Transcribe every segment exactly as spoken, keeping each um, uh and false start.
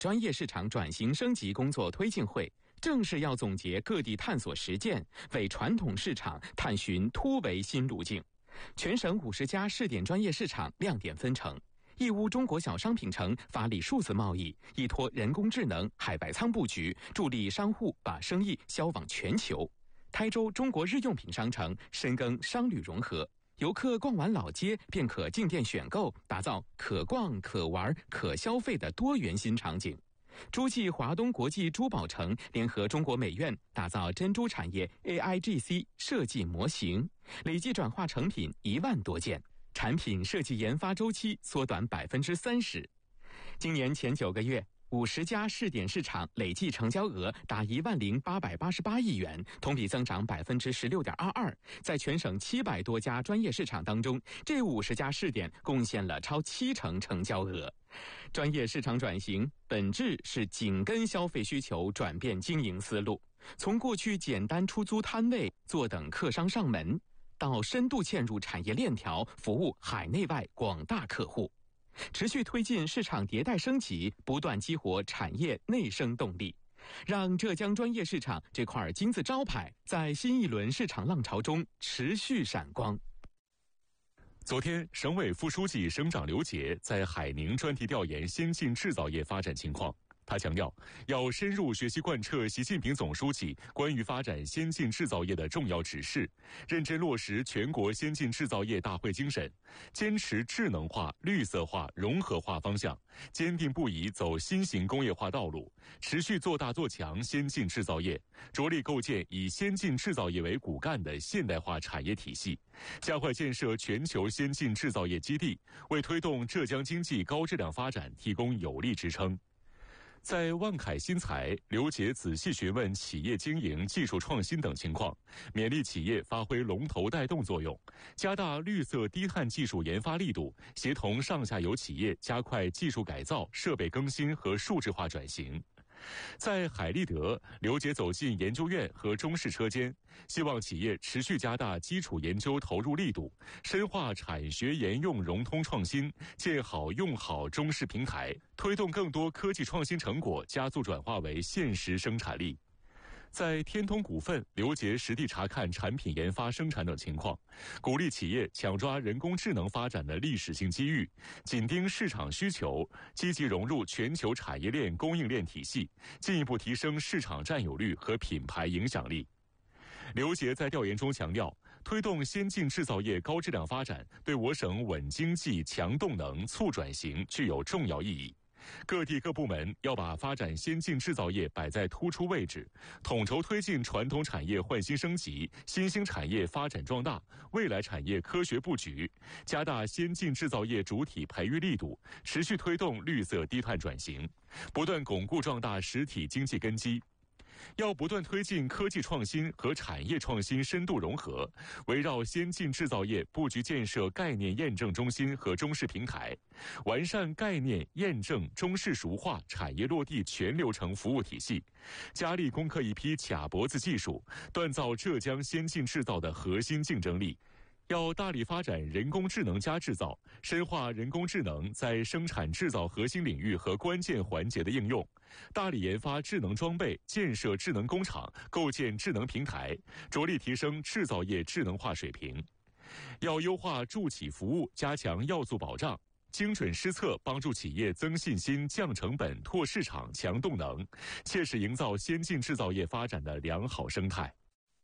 专业市场转型升级工作推进会正是要总结各地探索实践，为传统市场探寻突围新路径。全省五十家试点专业市场亮点纷呈。义乌中国小商品城发力数字贸易，依托人工智能、海外仓布局，助力商户把生意销往全球。台州中国日用品商城深耕商旅融合，游客逛完老街便可进店选购，打造可逛、可玩、可消费的多元新场景。诸暨华东国际珠宝城联合中国美院，打造珍珠产业 A I G C 设计模型，累计转化成品一万多件，产品设计研发周期缩短百分之三十。今年前九个月，五十家试点市场累计成交额达一万零八百八十八亿元，同比增长百分之十六点二二。在全省七百多家专业市场当中，这五十家试点贡献了超七成成交额。专业市场转型本质是紧跟消费需求，转变经营思路，从过去简单出租摊位坐等客商上门，到深度嵌入产业链条，服务海内外广大客户。持续推进市场迭代升级，不断激活产业内生动力，让浙江专业市场这块金字招牌在新一轮市场浪潮中持续闪光。 昨天，省委副书记、省长刘杰在海宁专题调研先进制造业发展情况。他强调，要深入学习贯彻习近平总书记关于发展先进制造业的重要指示，认真落实全国先进制造业大会精神，坚持智能化、绿色化、融合化方向，坚定不移走新型工业化道路，持续做大做强先进制造业，着力构建以先进制造业为骨干的现代化产业体系，加快建设全球先进制造业基地，为推动浙江经济高质量发展提供有力支撑。在万凯新材，刘杰仔细询问企业经营、技术创新等情况，勉励企业发挥龙头带动作用，加大绿色低碳技术研发力度，协同上下游企业加快技术改造、设备更新和数字化转型。在海立德，刘杰走进研究院和中试车间，希望企业持续加大基础研究投入力度，深化产学研用融通创新，建好用好中试平台，推动更多科技创新成果加速转化为现实生产力。在天通股份，刘杰实地查看产品研发、生产等情况，鼓励企业抢抓人工智能发展的历史性机遇，紧盯市场需求，积极融入全球产业链供应链体系，进一步提升市场占有率和品牌影响力。刘杰在调研中强调，推动先进制造业高质量发展，对我省稳经济、强动能、促转型具有重要意义。各地各部门要把发展先进制造业摆在突出位置，统筹推进传统产业换新升级、新兴产业发展壮大、未来产业科学布局，加大先进制造业主体培育力度，持续推动绿色低碳转型，不断巩固壮大实体经济根基。要不断推进科技创新和产业创新深度融合，围绕先进制造业布局建设概念验证中心和中试平台，完善概念验证中试熟化产业落地全流程服务体系，加力攻克一批卡脖子技术，锻造浙江先进制造的核心竞争力。要大力发展人工智能加制造，深化人工智能在生产制造核心领域和关键环节的应用，大力研发智能装备，建设智能工厂，构建智能平台，着力提升制造业智能化水平。要优化助企服务，加强要素保障，精准施策，帮助企业增信心、降成本、拓市场、强动能，切实营造先进制造业发展的良好生态。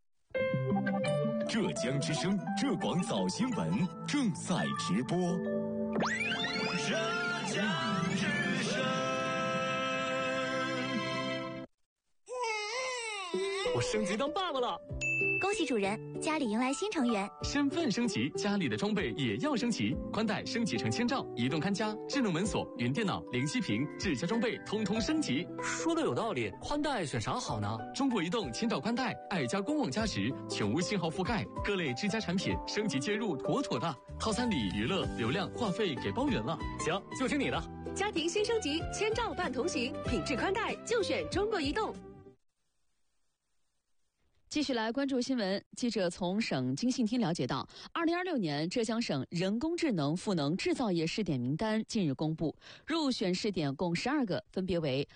浙江之声浙广早新闻正在直播。 浙江之声， 我升级当爸爸了。 恭喜主人，家里迎来新成员。 身份升级，家里的装备也要升级。宽带升级成千兆，移动看家、智能门锁、云电脑、零息屏、智家装备通通升级。 说的有道理，宽带选啥好呢？ 中国移动千兆宽带，爱家官网加值，全屋信号覆盖，各类智家产品升级接入妥妥的。套餐里娱乐、流量、话费给包圆了。 行，就听你的。 家庭新升级，千兆伴同行，品质宽带就选中国移动。 继续来关注新闻。记者从省经信厅了解到，二零二六年浙江省人工智能赋能制造业试点名单近日公布，入选试点共十二个，分别为